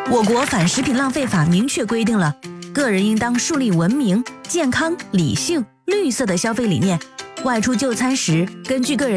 我国反食品浪费法明确规定了，个人应当树立文明、健康、理性、绿色的消费理念。外出就餐时，根据个人